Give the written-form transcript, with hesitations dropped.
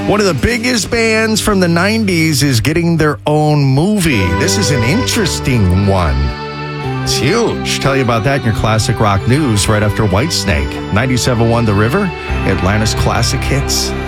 One of the biggest bands from the 90s is getting their own movie. This is an interesting one. It's huge. Tell you about that in your classic rock news right after Whitesnake. 97.1 The River, Atlanta's classic hits.